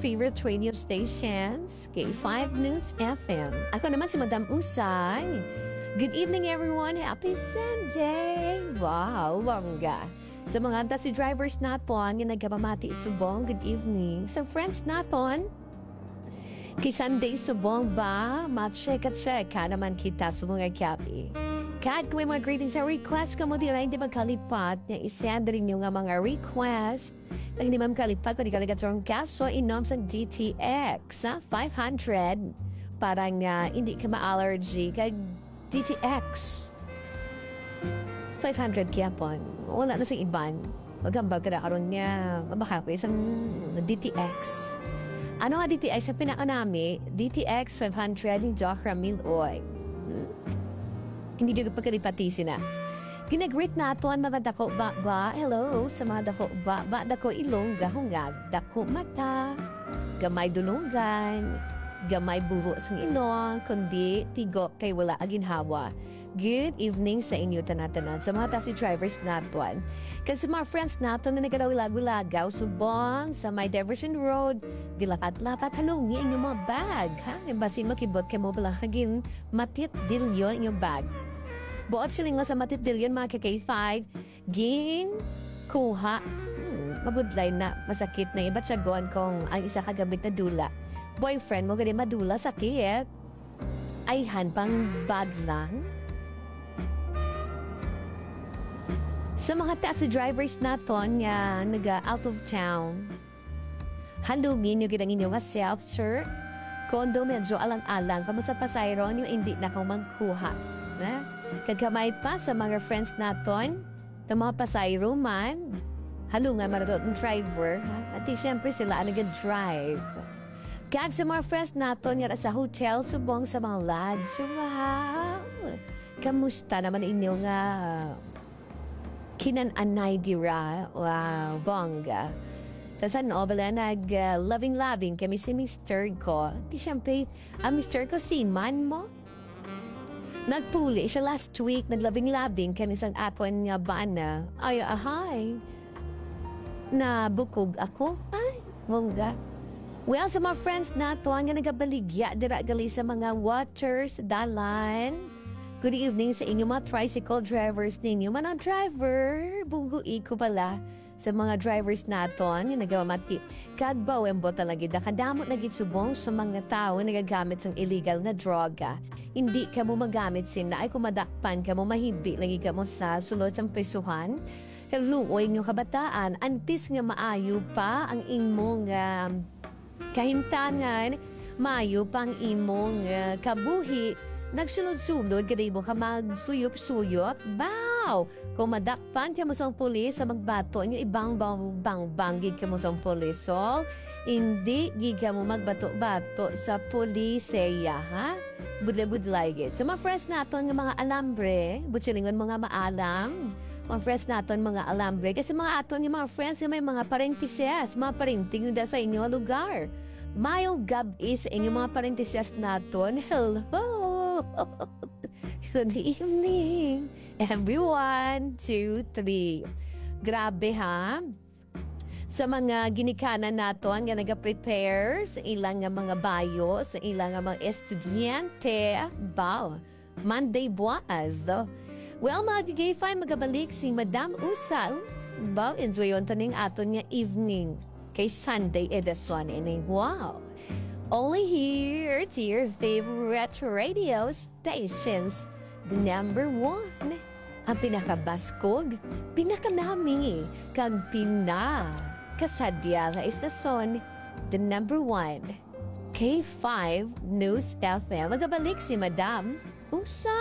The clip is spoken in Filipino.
favorite radio stations, K5 News FM. Ako naman si Madam Usay. Good evening everyone, happy Sunday! Wow, bongga! Sa mga taxi drivers naton, yung nagkapamati subong, good evening. Sa friends naton, kay Sunday subong ba, matcheck at check ka naman kita sa mga kapi. Kahit kung may mga greetings sa request ka mo, di rin di magkalipat na isend rin yung mga request. Ang hindi ma'am kalipat kung di kaligatorong kaso, inom sa DTX 500. Parang hindi ka ma-allergy kay DTX 500 kiapon. Wala na sa iban. Magambag ka na karoon niya. Mabakapoy sa DTX. Ano nga DTX? Ang pinakanami, DTX 500 ni Doc Ramil Oy. Hindi dito pagkalipatisi na. Ginagreet na ito ang mga dako ba? Hello sa mga dako ba? Dako ilong gahungag. Dako mata. Gamay dulungan. Gamay buho sa ilong. Kundi tigo kay wala aginhawa. Good evening sa inyo tanatanan. Sa mga taxi drivers natin. Kasi sa mga friends natin na nagalaw-lagaw subong sa may diversion road. Dilapat-lapat halungi inyong mga bag. Ha? Basin makibot kay mo pala kagin matit dilyon inyong bag. Buot siling nga sa matitbilyon mga K5, gin, kuha, mabudlay na, masakit na iba't siyagon kung ang isa kagabit na dula. Boyfriend mo gani madula, sakit. Ayhan pang bad lang. Sa mga taxi drivers naton nga naga-out of town, halungin nyo ginang inyo nga self, sir. Kondo medyo alang-alang, kamusta pa sayron yung hindi na kong magkuha. Na? Kagamay pa sa mga friends naton, ng mga pasayro man, halungan maradot ng driver, ha? At siyempre sila ang nag-drive. Kag sa mga friends naton, nga sa hotel, subong sa mga lodge, wow! Kamusta naman inyo nga kinananay dira? Wow, bongga. Sa San Obala, nag-loving-loving kami si Mr. ko. Di siyempre, ang Mr. ko, si man mo. Nagpuli siya last week, naglabing-labing kami sa aton nga bana. Ay, ahay. Nabukog ako. Ay, mongga. Well, sa mga friends na to, nga nagabaligya, dira gali sa mga waters, dalan. Good evening sa inyo mga tricycle drivers ninyo. Manang driver, bunggu'i ko pala. Sa mga drivers naton, yung nagawamati, kagbawembo talaga, kadamot na gitsubong sa mga tao nagagamit ng illegal na droga. Hindi ka mo magamit sila, ay kumadakpan ka mo, mahibi lagi ka mo sa sulod sa prisuhan. Kaluoy nyo kabataan, antis nga maayo pa ang imong kahimtangan, maayo pa ang imong kabuhi. Nagsunod-sunod, gadi mo ka magsuyop-suyop. Bow! Kung madakpan ka mo sa pulis sa magbato, nyo ibang banggig ka mo sa pulis. So, hindi giga mo magbato-bato sa puliseya, ha? Budlay-budlay git. So, mga fresh naton ng mga alambre, butsilingon mga maalam, mga fresh naton mga alambre, kasi mga aton yung mga friends yung may mga parentises, mga parenting yung sa inyo lugar. Mayong gabi sa inyong mga parentises naton. Hello! Good evening, everyone. 2, 3. Grabe ha? Sa mga ginikanan nato, nga nag-prepare sa ilang mga bayo, sa ilang mga estudyante. Bow, Monday buwas. Well, mga Gay-Fi, magabalik si Madam Usal. Bow, enjoy yun taning aton nga evening. Kay Sunday edison. Wow. Only here to your favorite radio stations. The number 1. Ang pinakabaskog, pinakanami, kag pinakasadya na istasyon. The number 1. K5 News FM. Magabalik si Madam Usa.